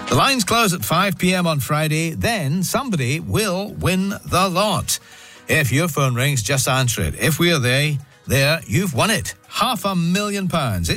The lines close at 5 p.m. on Friday. Then somebody will win the lot. If your phone rings, just answer it. If we're there, you've won it. £500,000.